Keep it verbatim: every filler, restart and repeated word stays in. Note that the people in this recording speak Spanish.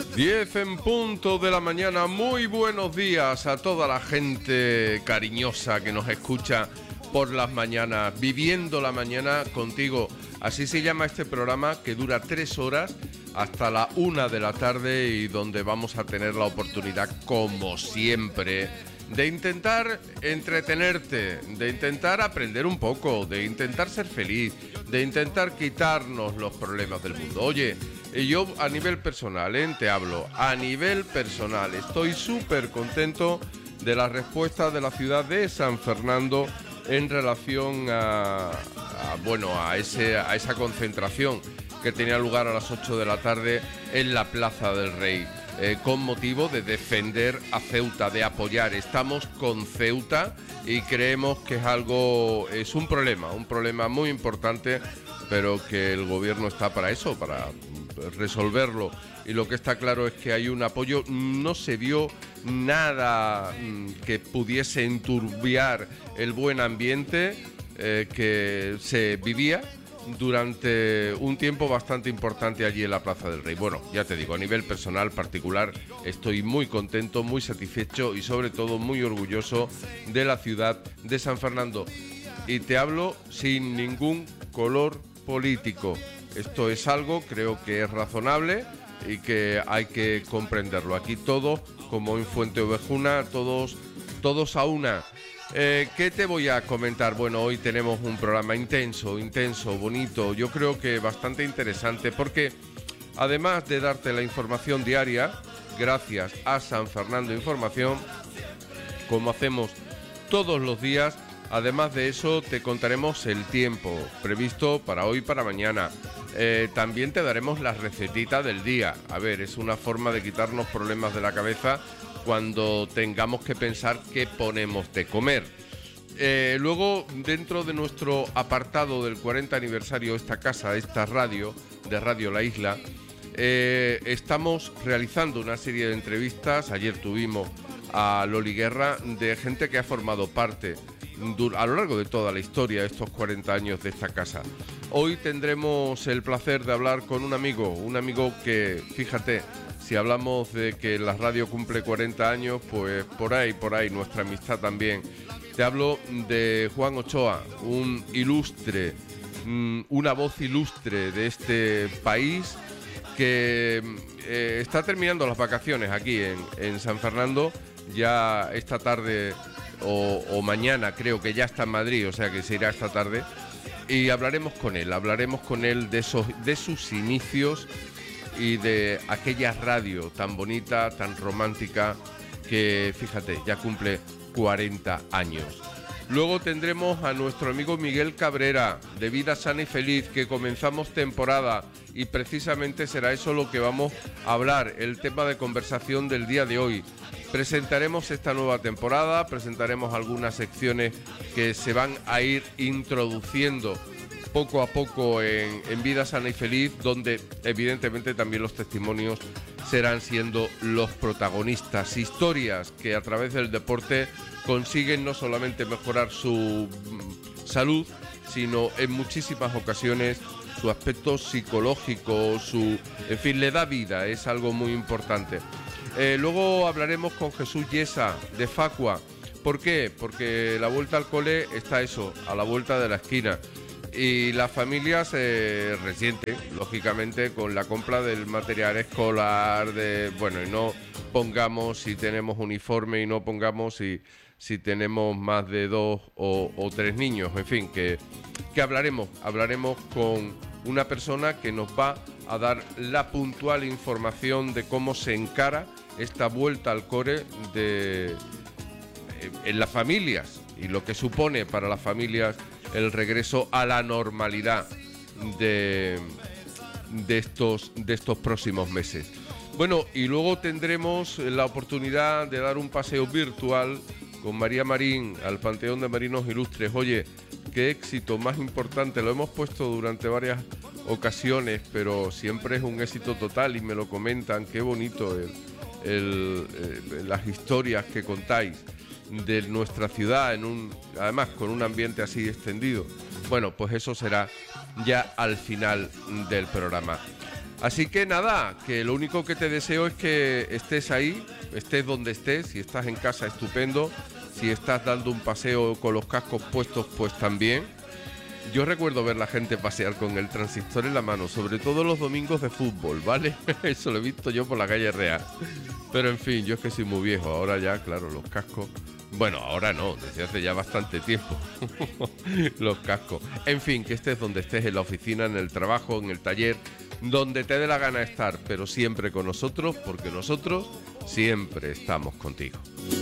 diez en punto de la mañana. Muy buenos días a toda la gente cariñosa que nos escucha por las mañanas, viviendo la mañana contigo. Así se llama este programa, que dura tres horas hasta la una de la tarde y donde vamos a tener la oportunidad, como siempre, de intentar entretenerte, de intentar aprender un poco, de intentar ser feliz, de intentar quitarnos los problemas del mundo. Oye, y yo a nivel personal, ¿eh? te hablo, a nivel personal, estoy súper contento de la respuesta de la ciudad de San Fernando en relación a, a bueno, a, ese, a esa concentración que tenía lugar a las ocho de la tarde en la Plaza del Rey, eh, con motivo de defender a Ceuta, de apoyar. Estamos con Ceuta y creemos que es algo, es un problema, un problema muy importante, pero que el gobierno está para eso, para resolverlo. Y lo que está claro es que hay un apoyo. No se vio nada que pudiese enturbiar el buen ambiente eh, que se vivía durante un tiempo bastante importante allí en la Plaza del Rey. Bueno, ya te digo, a nivel personal, particular, estoy muy contento, muy satisfecho y sobre todo muy orgulloso de la ciudad de San Fernando. Y te hablo sin ningún color político. Esto es algo, creo que es razonable y que hay que comprenderlo. Aquí todos, como en Fuente Ovejuna, todos, todos a una. Eh, ¿Qué te voy a comentar? Bueno, hoy tenemos un programa intenso, intenso, bonito, yo creo que bastante interesante, porque además de darte la información diaria, gracias a San Fernando Información, como hacemos todos los días, además de eso te contaremos el tiempo previsto para hoy y para mañana. Eh, también te daremos la recetita del día. A ver, es una forma de quitarnos problemas de la cabeza cuando tengamos que pensar qué ponemos de comer. Eh, luego, dentro de nuestro apartado del cuarenta aniversario de esta casa, de esta radio, de Radio La Isla, eh, estamos realizando una serie de entrevistas. Ayer tuvimos a Loli Guerra, de gente que ha formado parte a lo largo de toda la historia de estos cuarenta años de esta casa. Hoy tendremos el placer de hablar con un amigo, un amigo que, fíjate, si hablamos de que la radio cumple cuarenta años, pues por ahí, por ahí, nuestra amistad también. Te hablo de Juan Ochoa, un ilustre, una voz ilustre de este país que eh, está terminando las vacaciones aquí en, en San Fernando. Ya esta tarde o, o mañana creo que ya está en Madrid, o sea que se irá esta tarde. Y hablaremos con él, hablaremos con él de, esos, de sus inicios y de aquella radio tan bonita, tan romántica, que fíjate, ya cumple cuarenta años. Luego tendremos a nuestro amigo Miguel Cabrera, de Vida Sana y Feliz, que comenzamos temporada y precisamente será eso lo que vamos a hablar, el tema de conversación del día de hoy. Presentaremos esta nueva temporada, presentaremos algunas secciones que se van a ir introduciendo poco a poco en, en Vida Sana y Feliz, donde evidentemente también los testimonios serán siendo los protagonistas. Historias que a través del deporte consiguen no solamente mejorar su salud, sino en muchísimas ocasiones su aspecto psicológico, su, en fin, le da vida, es algo muy importante. Eh, luego hablaremos con Jesús Yesa, de Facua. ¿Por qué? Porque la vuelta al cole está eso, a la vuelta de la esquina. Y las familias se resienten, lógicamente, con la compra del material escolar, de bueno, y no pongamos si tenemos uniforme y no pongamos si, si tenemos más de dos o, o tres niños. En fin, que, que hablaremos, hablaremos con una persona que nos va a dar la puntual información de cómo se encara esta vuelta al cole de, en las familias y lo que supone para las familias el regreso a la normalidad de, de, estos, de estos próximos meses. Bueno, y luego tendremos la oportunidad de dar un paseo virtual con María Marín al Panteón de Marinos Ilustres. Oye, qué éxito más importante, lo hemos puesto durante varias ocasiones, pero siempre es un éxito total y me lo comentan, qué bonito el, el, el, las historias que contáis de nuestra ciudad, en un, además con un ambiente así extendido. Bueno, pues eso será ya al final del programa. Así que nada, que lo único que te deseo es que estés ahí, estés donde estés. Si estás en casa, estupendo. Si estás dando un paseo con los cascos puestos, pues también. Yo recuerdo ver la gente pasear con el transistor en la mano, sobre todo los domingos de fútbol, ¿vale? Eso lo he visto yo por la calle Real. Pero en fin, yo es que soy muy viejo, ahora ya, claro, los cascos... Bueno, ahora no, desde hace ya bastante tiempo, los cascos. En fin, que estés donde estés, en la oficina, en el trabajo, en el taller, donde te dé la gana estar, pero siempre con nosotros, porque nosotros siempre estamos contigo.